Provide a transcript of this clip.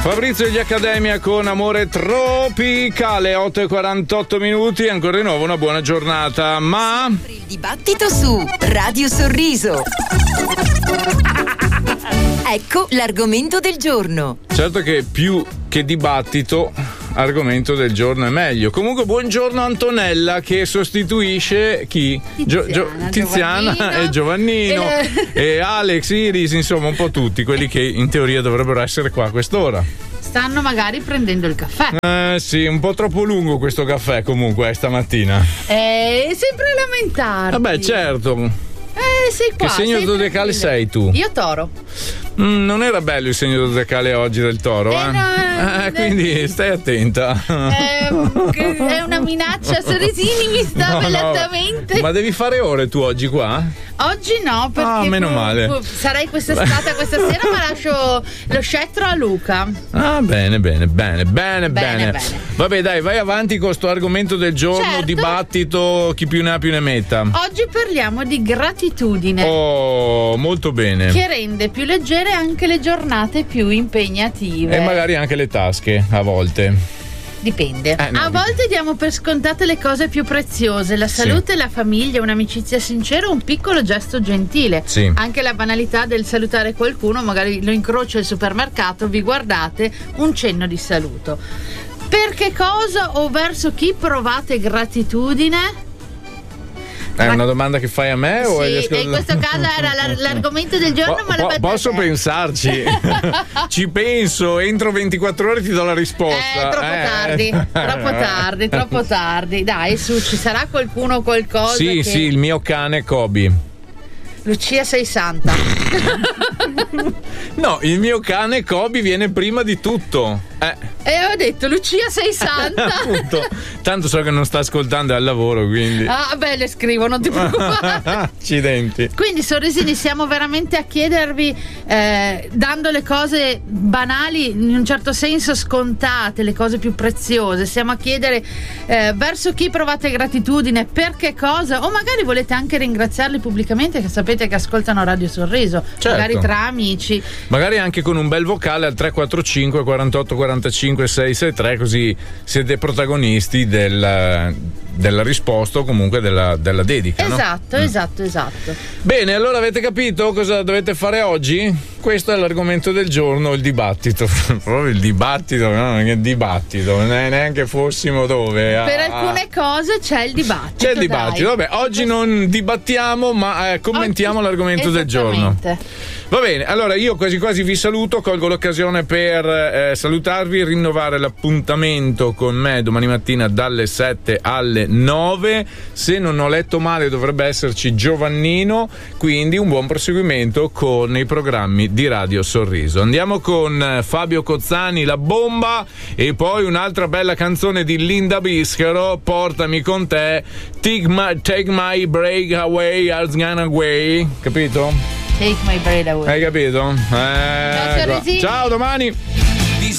Fabrizio e gli Accademia con Amore Tropicale, 8:48 minuti, ancora di nuovo una buona giornata, ma... Il dibattito su Radio Sorriso. Ecco l'argomento del giorno. Certo che più che dibattito, argomento del giorno è meglio. Comunque buongiorno Antonella che sostituisce chi? Tiziana e Giovannino e Alex, Iris, insomma un po' tutti quelli che in teoria dovrebbero essere qua a quest'ora. Stanno magari prendendo il caffè. Sì, un po' troppo lungo questo caffè comunque stamattina. Sempre lamentarti. Vabbè, certo. Sei qua. Che segno zodiacale sei tu? Io Toro. Non era bello il segno zodiacale oggi del Toro, quindi stai attenta. È una minaccia, Sorrisini mi sta velatamente. Ma devi fare ore tu oggi qua? Oggi no, perché meno male. Sarei questa sera, ma lascio lo scettro a Luca. Bene. Vabbè, dai, vai avanti con sto argomento del giorno, certo. Dibattito, chi più ne ha più ne metta. Oggi parliamo di gratitudine. Oh, molto bene. Che rende più leggere anche le giornate più impegnative. E magari anche le tasche, a volte. Dipende. A volte diamo per scontate le cose più preziose, la salute, la famiglia, un'amicizia sincera, un piccolo gesto gentile. Sì. Anche la banalità del salutare qualcuno, magari lo incrocio al supermercato, vi guardate, un cenno di saluto. Per che cosa o verso chi provate gratitudine? È una domanda che fai a me o in questo caso era l'argomento del giorno, ma la posso pensarci. Ci penso, entro 24 ore ti do la risposta. Troppo tardi. Dai, su, ci sarà qualcuno o qualcosa? Sì, il mio cane Kobe. Lucia sei santa. No, il mio cane Kobe viene prima di tutto. Ho detto Lucia sei santa. Appunto. Tanto so che non sta ascoltando, è al lavoro, quindi. Le scrivo, non ti preoccupare. Accidenti. Quindi Sorrisini, siamo veramente a chiedervi, dando le cose banali, in un certo senso scontate, le cose più preziose, siamo a chiedere verso chi provate gratitudine, per che cosa, o magari volete anche ringraziarli pubblicamente, che sapete che ascoltano Radio Sorriso, certo. Magari tra amici, magari anche con un bel vocale al 345 48 45 663, così siete protagonisti della risposta o comunque della dedica. Esatto, no? Esatto. Bene, allora avete capito cosa dovete fare oggi? Questo è l'argomento del giorno, il dibattito. Proprio il dibattito, no? Che dibattito, neanche fossimo dove. Per alcune cose c'è il dibattito. Vabbè, oggi non dibattiamo, ma commentiamo l'argomento del giorno. Va bene, allora io quasi quasi vi saluto, colgo l'occasione per salutarvi, rinnovare l'appuntamento con me domani mattina dalle 7 alle 9. Se non ho letto male dovrebbe esserci Giovannino, quindi un buon proseguimento con i programmi di Radio Sorriso. Andiamo con Fabio Cozzani, La Bomba, e poi un'altra bella canzone di Linda Bischero, Portami con te, Take my break away, I'll gone away, capito? Take my break away. Hai capito? Ciao, Ciao, domani.